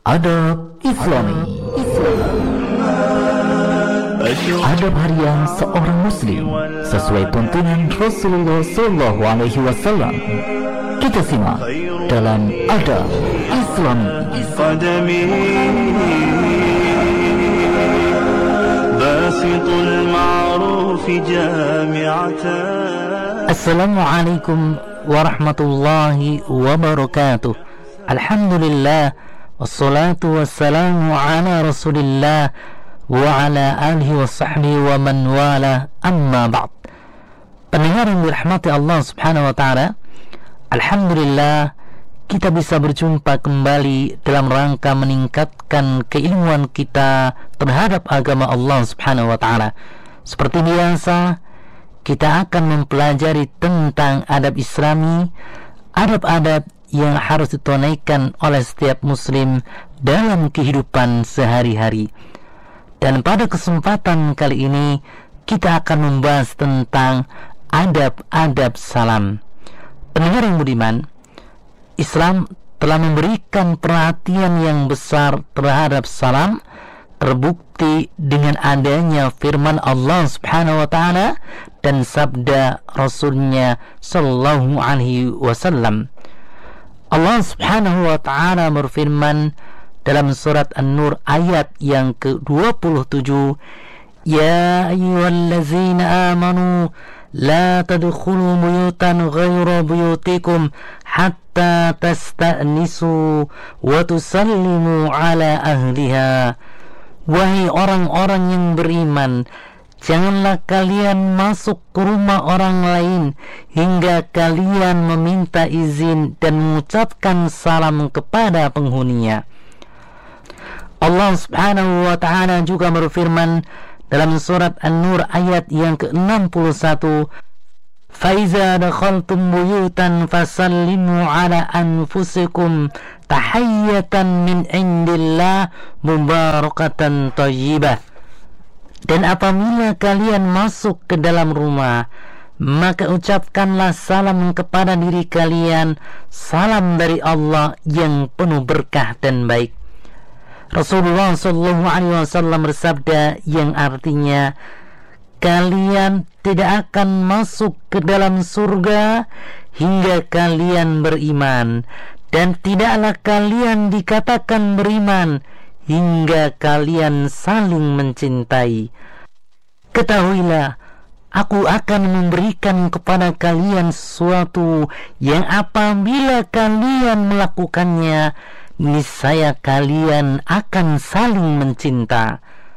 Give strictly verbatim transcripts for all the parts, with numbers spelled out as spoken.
Adab Islami. Adab harian seorang muslim sesuai tuntunan Rasulullah Shallallahu Alaihi Wasallam. Kita simak dalam Adab Islami. Assalamualaikum warahmatullahi wabarakatuh. Alhamdulillah, wassalatu wassalamu ala rasulillah wa ala alihi wa sahbihi wa man wala, amma ba'd. Pendengar yang dirahmati Allah subhanahu wa ta'ala, alhamdulillah kita bisa berjumpa kembali dalam rangka meningkatkan keilmuan kita terhadap agama Allah subhanahu wa ta'ala. Seperti biasa, kita akan mempelajari tentang adab Islami, adab-adab yang harus ditunaikan oleh setiap muslim dalam kehidupan sehari-hari. Dan pada kesempatan kali ini kita akan membahas tentang adab-adab salam. Pendengar yang budiman, Islam telah memberikan perhatian yang besar terhadap salam, terbukti dengan adanya firman Allah subhanahu wa ta'ala dan sabda Rasulnya sallallahu alaihi wasallam. Allah subhanahu wa ta'ala berfirman dalam surat An-Nur ayat yang ke dua puluh tujuh, Ya ayyuhallazina amanu la tadkhulu buyutan ghayra buyutikum hatta tasta'nisu wa tusallimu ala ahliha. Wahai orang-orang yang beriman, janganlah kalian masuk ke rumah orang lain hingga kalian meminta izin dan mengucapkan salam kepada penghuninya. Allah subhanahu wa ta'ala juga berfirman dalam surat An-Nur ayat yang ke enam puluh satu, فَإِذَا دَخَلْتُمْ بُيُوتًا فَسَلِّمُوا عَلَى أَنفُسِكُمْ تَحِيَّةً مِنْ عِنْدِ اللَّهِ مُبَارَكَةً طَيِّبَةً. Dan apabila kalian masuk ke dalam rumah, maka ucapkanlah salam kepada diri kalian, salam dari Allah yang penuh berkah dan baik. Rasulullah Shallallahu Alaihi Wasallam bersabda yang artinya, kalian tidak akan masuk ke dalam surga hingga kalian beriman, dan tidaklah kalian dikatakan beriman hingga kalian saling mencintai. Ketahuilah, aku akan memberikan kepada kalian sesuatu yang apabila kalian melakukannya, niscaya kalian akan saling mencinta,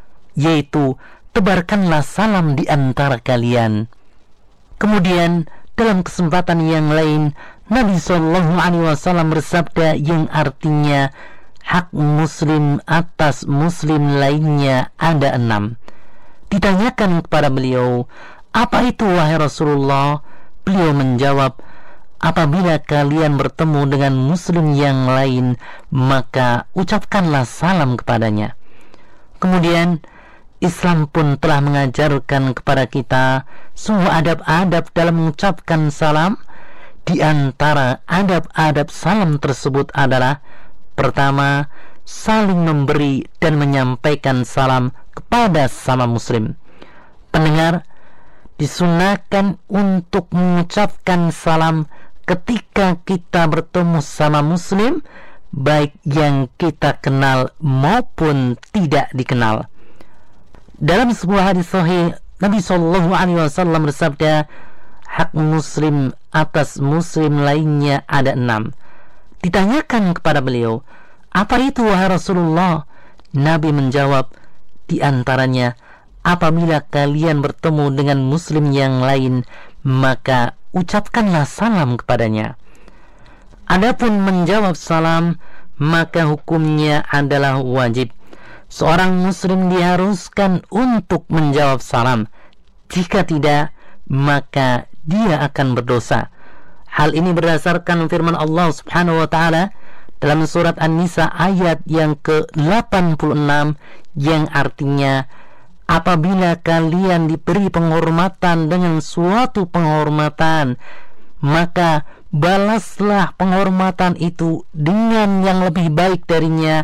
yaitu tebarkanlah salam di antara kalian. Kemudian dalam kesempatan yang lain, Nabi Shallallahu Alaihi Wasallam bersabda yang artinya, hak muslim atas muslim lainnya ada enam. Ditanyakan kepada beliau, apa itu wahai Rasulullah? Beliau menjawab, apabila kalian bertemu dengan muslim yang lain, maka ucapkanlah salam kepadanya. Kemudian Islam pun telah mengajarkan kepada kita semua adab-adab dalam mengucapkan salam. Di antara adab-adab salam tersebut adalah, pertama, saling memberi dan menyampaikan salam kepada sama muslim. Pendengar, disunahkan untuk mengucapkan salam ketika kita bertemu sama muslim, baik yang kita kenal maupun tidak dikenal. Dalam sebuah hadis sahih, Nabi Shallallahu Alaihi Wasallam bersabda, hak muslim atas muslim lainnya ada enam. Ditanyakan kepada beliau, apa itu wahai Rasulullah? Nabi menjawab, di antaranya, apabila kalian bertemu dengan muslim yang lain, maka ucapkanlah salam kepadanya. Adapun menjawab salam, maka hukumnya adalah wajib. Seorang muslim diharuskan untuk menjawab salam. Jika tidak, maka dia akan berdosa. Hal ini berdasarkan firman Allah subhanahu wa ta'ala dalam surat An-Nisa ayat yang ke delapan puluh enam, yang artinya, apabila kalian diberi penghormatan dengan suatu penghormatan, maka balaslah penghormatan itu dengan yang lebih baik darinya,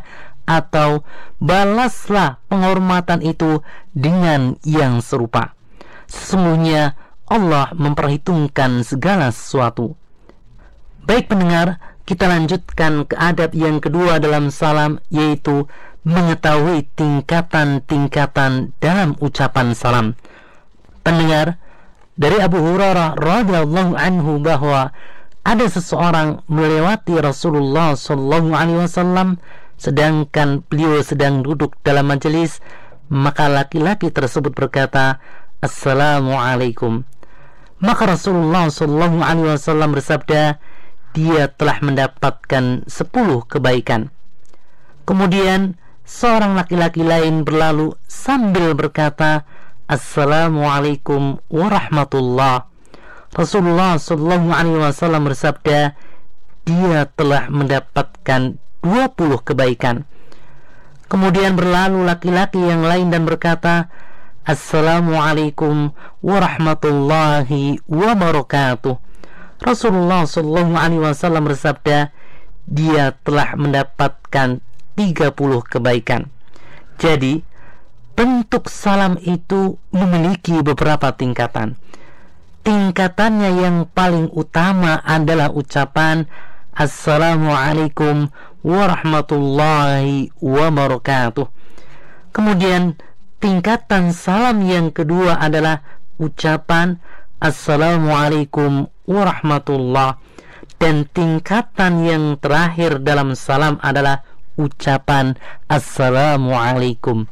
atau balaslah penghormatan itu dengan yang serupa. Sesungguhnya Allah memperhitungkan segala sesuatu. Baik pendengar, kita lanjutkan ke adab yang kedua dalam salam, yaitu mengetahui tingkatan-tingkatan dalam ucapan salam. Pendengar, dari Abu Hurairah radhiyallahu anhu bahwa ada seseorang melewati Rasulullah sallallahu alaihi wasallam sedangkan beliau sedang duduk dalam majelis, maka laki-laki tersebut berkata, "Assalamualaikum." Maka Rasulullah sallallahu alaihi wasallam bersabda, dia telah mendapatkan sepuluh kebaikan. Kemudian seorang laki-laki lain berlalu sambil berkata, "Assalamualaikum warahmatullah." Rasulullah sallallahu alaihi wasallam bersabda, dia telah mendapatkan dua puluh kebaikan. Kemudian berlalu laki-laki yang lain dan berkata, "Assalamualaikum warahmatullahi wabarakatuh." Rasulullah sallallahu alaihi wasallam bersabda, dia telah mendapatkan tiga puluh kebaikan. Jadi, bentuk salam itu memiliki beberapa tingkatan. Tingkatannya yang paling utama adalah ucapan Assalamualaikum warahmatullahi wabarakatuh. Kemudian tingkatan salam yang kedua adalah ucapan Assalamualaikum warahmatullah. Dan tingkatan yang terakhir dalam salam adalah ucapan Assalamualaikum.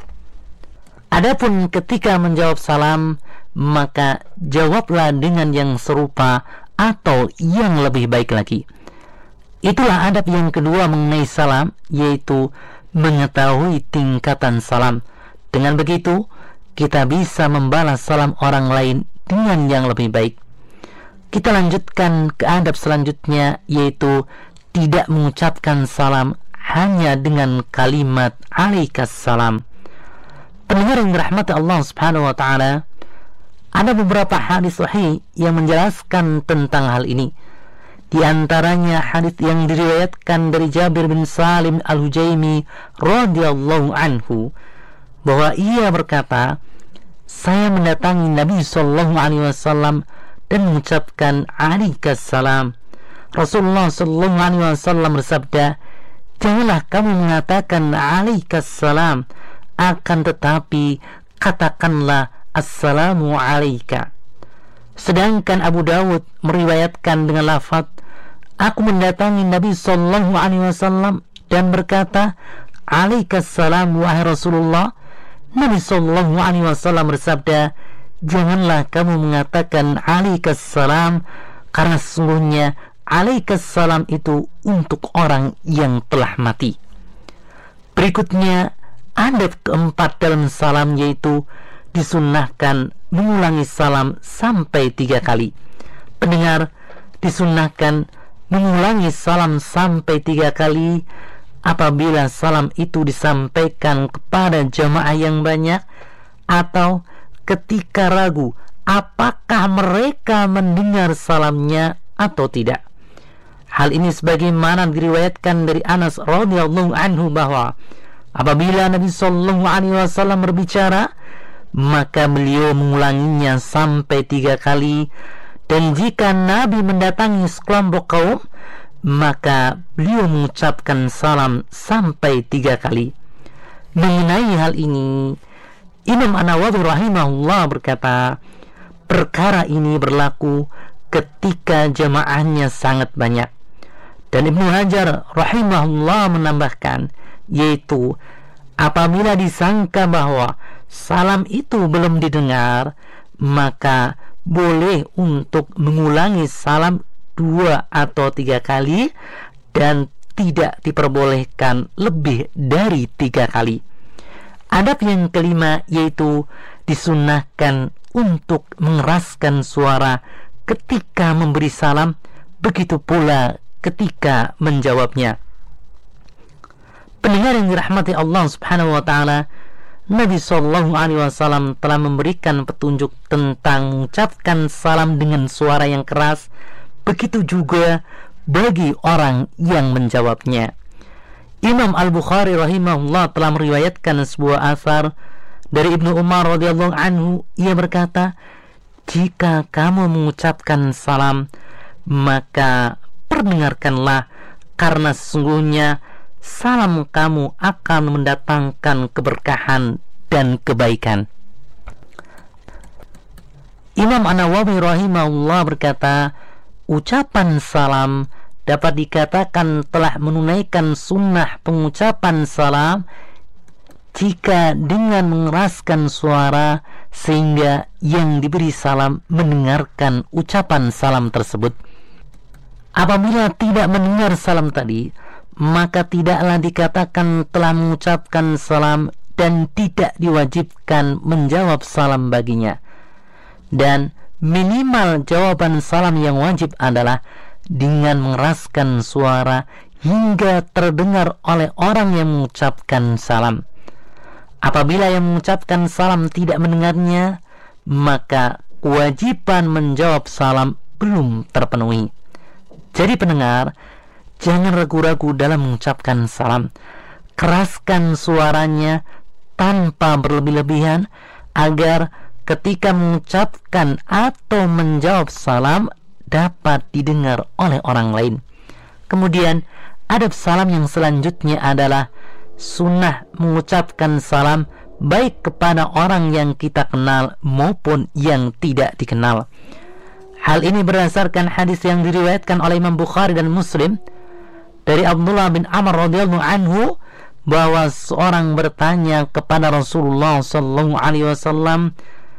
Adapun ketika menjawab salam, maka jawablah dengan yang serupa atau yang lebih baik lagi. Itulah adab yang kedua mengenai salam, yaitu mengetahui tingkatan salam. Dengan begitu, kita bisa membalas salam orang lain dengan yang lebih baik. Kita lanjutkan ke adab selanjutnya, yaitu tidak mengucapkan salam hanya dengan kalimat alaikas salam. Pendengar yang dirahmati Allah Subhanahu wa taala, ada beberapa hadis sahih yang menjelaskan tentang hal ini. Di antaranya hadis yang diriwayatkan dari Jabir bin Salim Al-Hujaimi radhiyallahu anhu, bahwa ia berkata, saya mendatangi Nabi sallallahu alaihi wasallam dan mengucapkan alaikas salam. Rasulullah sallallahu alaihi wasallam bersabda, janganlah kamu mengatakan alaikas salam, akan tetapi katakanlah assalamu alaika. Sedangkan Abu Dawud meriwayatkan dengan lafaz, aku mendatangi Nabi sallallahu alaihi wasallam dan berkata, alaikas salam wahai Rasulullah. Nabi sallallahu alaihi wasallam bersabda, janganlah kamu mengatakan alaikas salam, karena sesungguhnya alaikas salam itu untuk orang yang telah mati. Berikutnya, adab keempat dalam salam, yaitu disunnahkan mengulangi salam sampai tiga kali. Pendengar, disunnahkan mengulangi salam sampai tiga kali apabila salam itu disampaikan kepada jamaah yang banyak, atau ketika ragu apakah mereka mendengar salamnya atau tidak. Hal ini sebagaimana diriwayatkan dari Anas radhiyallahu anhu bahwa apabila Nabi sallallahu alaihi wasallam berbicara, maka beliau mengulanginya sampai tiga kali. Dan jika Nabi mendatangi sekelompok kaum, maka beliau mengucapkan salam sampai tiga kali. Mengenai hal ini, Imam An-Nawawi rahimahullah berkata, perkara ini berlaku ketika jamaahnya sangat banyak. Dan Ibnu Hajar rahimahullah menambahkan, yaitu apabila disangka bahwa salam itu belum didengar, maka boleh untuk mengulangi salam dua atau tiga kali, dan tidak diperbolehkan lebih dari tiga kali. Adab yang kelima, yaitu disunnahkan untuk mengeraskan suara ketika memberi salam, begitu pula ketika menjawabnya. Pendengar yang dirahmati Allah Subhanahu wa taala, Nabi sallallahu alaihi wasallam telah memberikan petunjuk tentang mengucapkan salam dengan suara yang keras, begitu juga bagi orang yang menjawabnya. Imam Al-Bukhari rahimahullah telah meriwayatkan sebuah asar dari Ibnu Umar radhiyallahu anhu. Ia berkata, jika kamu mengucapkan salam, maka perdengarkanlah, karena sesungguhnya salam kamu akan mendatangkan keberkahan dan kebaikan. Imam An-Nawawi rahimahullah berkata, ucapan salam dapat dikatakan telah menunaikan sunnah pengucapan salam jika dengan mengeraskan suara sehingga yang diberi salam mendengarkan ucapan salam tersebut. Apabila tidak mendengar salam tadi, maka tidaklah dikatakan telah mengucapkan salam dan tidak diwajibkan menjawab salam baginya. Dan minimal jawaban salam yang wajib adalah dengan mengeraskan suara hingga terdengar oleh orang yang mengucapkan salam. Apabila yang mengucapkan salam tidak mendengarnya, maka kewajiban menjawab salam belum terpenuhi. Jadi pendengar, jangan ragu-ragu dalam mengucapkan salam. Keraskan suaranya tanpa berlebih-lebihan agar ketika mengucapkan atau menjawab salam dapat didengar oleh orang lain. Kemudian adab salam yang selanjutnya adalah sunnah mengucapkan salam baik kepada orang yang kita kenal maupun yang tidak dikenal. Hal ini berdasarkan hadis yang diriwayatkan oleh Imam Bukhari dan Muslim dari Abdullah bin Amr radhiyallahu anhu, bahwa seorang bertanya kepada Rasulullah sallallahu alaihi wasallam,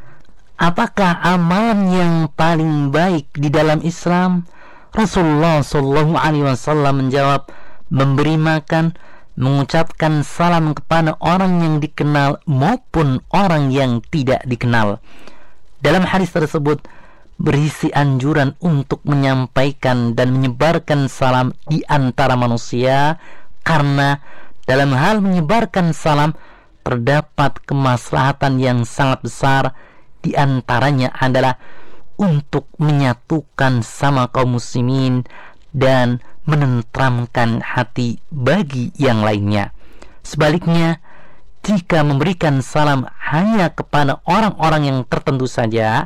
apakah amalan yang paling baik di dalam Islam? Rasulullah sallallahu alaihi wasallam menjawab, memberi makan, mengucapkan salam kepada orang yang dikenal maupun orang yang tidak dikenal. Dalam hadis tersebut berisi anjuran untuk menyampaikan dan menyebarkan salam di antara manusia, karena dalam hal menyebarkan salam terdapat kemaslahatan yang sangat besar. Di antaranya adalah untuk menyatukan sama kaum muslimin dan menenteramkan hati bagi yang lainnya. Sebaliknya, jika memberikan salam hanya kepada orang-orang yang tertentu saja,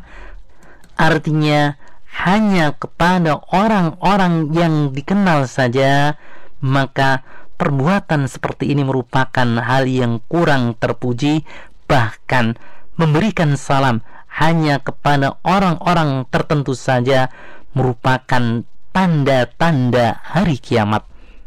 artinya hanya kepada orang-orang yang dikenal saja, maka perbuatan seperti ini merupakan hal yang kurang terpuji. Bahkan memberikan salam hanya kepada orang-orang tertentu saja merupakan tanda-tanda hari kiamat.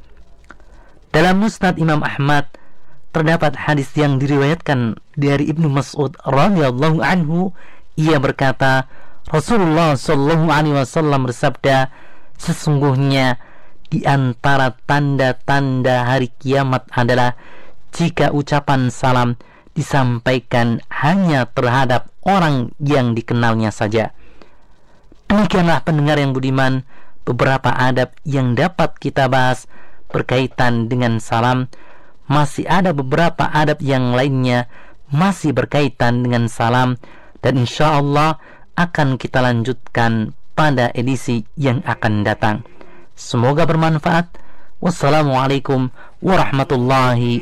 Dalam Musnad Imam Ahmad terdapat hadis yang diriwayatkan dari Ibnu Mas'ud radhiyallahu anhu. Ia berkata, Rasulullah sallallahu alaihi wasallam bersabda, sesungguhnya di antara tanda-tanda hari kiamat adalah jika ucapan salam disampaikan hanya terhadap orang yang dikenalnya saja. Demikianlah pendengar yang budiman, beberapa adab yang dapat kita bahas berkaitan dengan salam. Masih ada beberapa adab yang lainnya masih berkaitan dengan salam, dan insya Allah akan kita lanjutkan pada edisi yang akan datang. Semoga bermanfaat. Wassalamualaikum warahmatullahi